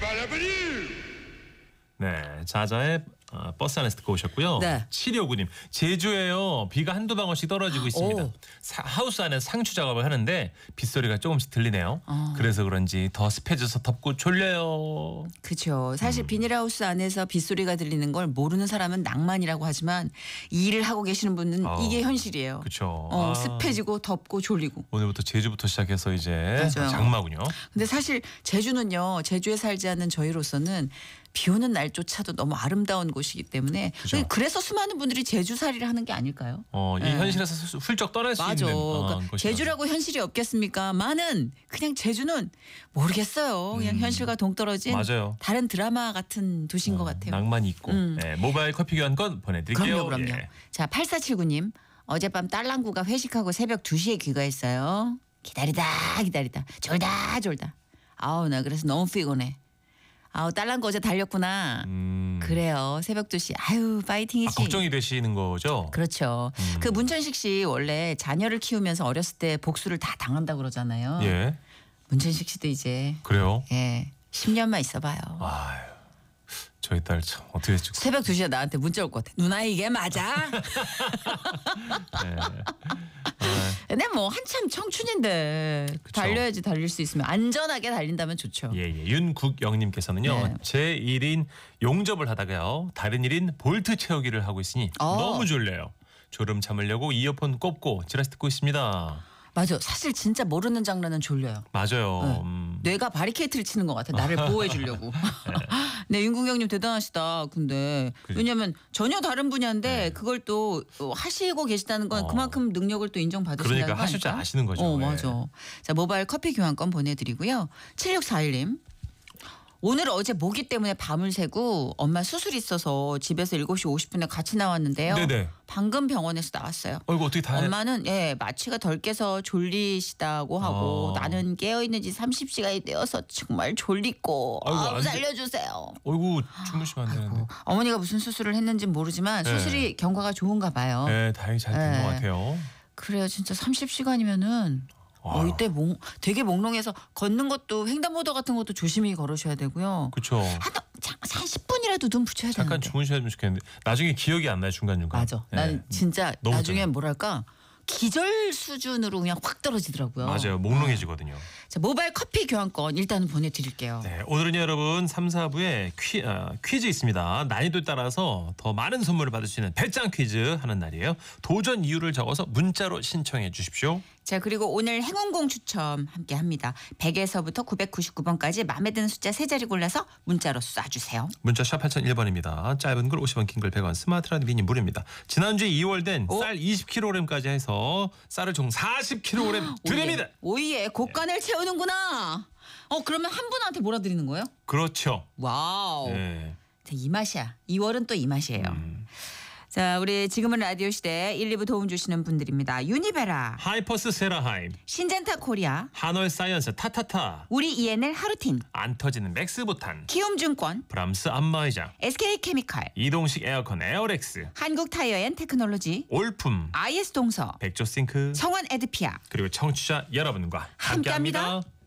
네, 자자의 버스 안에서 듣고 오셨고요. 네. 7259님, 제주에요. 비가 한두 방울씩 떨어지고 있습니다. 오. 하우스 안에서 상추 작업을 하는데 빗소리가 조금씩 들리네요. 그래서 그런지 더 습해져서 덥고 졸려요. 그렇죠. 사실 비닐하우스 안에서 빗소리가 들리는 걸 모르는 사람은 낭만이라고 하지만 일을 하고 계시는 분은 이게 현실이에요. 그렇죠. 습해지고 덥고 졸리고. 오늘부터 제주부터 시작해서 이제 맞아요. 장마군요. 근데 사실 제주는요. 제주에 살지 않는 저희로서는 비 오는 날조차도 너무 아름다운 곳이기 때문에 그죠. 그래서 수많은 분들이 제주살이를 하는 게 아닐까요? 이 네. 현실에서 훌쩍 떠날 수 맞아. 있는 그러니까 곳이라서. 제주라고 현실이 없겠습니까? 많은 그냥 제주는 모르겠어요. 그냥 현실과 동떨어진 맞아요. 다른 드라마 같은 도시인 것 같아요. 낭만이 있고. 네, 모바일 커피 교환권 보내드릴게요. 그럼요. 예. 자, 8479님. 어젯밤 딸랑구가 회식하고 새벽 2시에 귀가했어요. 기다리다. 졸다. 아우 나 그래서 너무 피곤해. 아우 딸랑구 어제 달렸구나. 그래요. 새벽 2시. 아유 파이팅이지. 걱정이 되시는 거죠? 그렇죠. 그 문천식 씨 원래 자녀를 키우면서 어렸을 때 복수를 다 당한다고 그러잖아요. 예. 문천식 씨도 이제 그래요? 10년만 있어봐요. 아유, 저희 딸 참 어떻게 했지? 새벽 2시에 나한테 문자 올 것 같아. 누나 이게 맞아? 네. 근데 뭐 한참 청춘인데 달려야지 달릴 수 있으면 안전하게 달린다면 좋죠. 예. 윤국영님께서는요. 네. 제 일인 용접을 하다가요. 다른 일인 볼트 채우기를 하고 있으니 너무 졸려요. 졸음 참으려고 이어폰 꼽고 지라시 듣고 있습니다. 맞아. 사실 진짜 모르는 장르는 졸려요. 맞아요. 뇌가 바리케이트를 치는 것 같아. 나를 보호해 주려고. 네, 윤국영님 대단하시다. 근데 왜냐면 전혀 다른 분야인데 그걸 또 하시고 계시다는 건 그만큼 능력을 또 인정받으신다는 그러니까 거 하실 줄 아닐까? 아시는 거죠. 맞아. 자, 모바일 커피 교환권 보내드리고요. 7641님. 오늘 어제 모기 때문에 밤을 새고 엄마 수술이 있어서 집에서 7시 50분에 같이 나왔는데요. 네네. 방금 병원에서 나왔어요. 이거 어떻게 다 해? 엄마는 마취가 덜 깨서 졸리시다고 하고 나는 깨어있는 지 30시간이 되어서 정말 졸리고 아이고, 살려주세요. 어이구 주무시면 안 되는데. 어머니가 무슨 수술을 했는지는 모르지만 수술이 경과가 좋은가 봐요. 네, 다행히 잘 된 것 같아요. 그래요. 진짜 30시간이면은 이때 되게 몽롱해서 걷는 것도 횡단보도 같은 것도 조심히 걸으셔야 되고요. 그렇죠. 한 10분이라도 눈 붙여야 잠깐 되는데. 주무셔야 좋겠는데 나중에 기억이 안 나요 중간중간. 맞아. 예. 난 진짜 너무 나중에 좋아요. 뭐랄까 기절 수준으로 그냥 확 떨어지더라고요. 맞아요. 몽롱해지거든요. 자, 모바일 커피 교환권 일단은 보내드릴게요. 네, 오늘은 여러분 3, 4부에 퀴즈 있습니다. 난이도에 따라서 더 많은 선물을 받을 수 있는 배짱 퀴즈 하는 날이에요. 도전 이유를 적어서 문자로 신청해 주십시오. 자, 그리고 오늘 행운공 추첨 함께 합니다. 100에서부터 999번까지 마음에 드는 숫자 3자리 골라서 문자로 쏴주세요. 문자 샵 8001번입니다. 짧은 글 50원, 긴 글 100원, 스마트 라디오 미니 무료입니다. 지난주에 2월 된 쌀 20kg까지 해서 쌀을 총 40kg 드립니다. 오이에 곡간을 채우는구나. 그러면 한 분한테 몰아드리는 거예요? 그렇죠. 와우. 네. 자, 이 맛이야. 2월은 또 이 맛이에요. 자, 우리 지금은 라디오 시대 1, 2부 도움 주시는 분들입니다. 유니베라, 하이퍼스 세라하임, 신젠타 코리아, 한월 사이언스 타타타, 우리 ENL 하루틴, 안 터지는 맥스부탄, 키움증권, 브람스 안마의자, SK케미칼, 이동식 에어컨 에어렉스, 한국타이어앤테크놀로지, 올품, IS동서, 백조싱크, 성원 에드피아 그리고 청취자 여러분과 함께합니다. 함께합니다.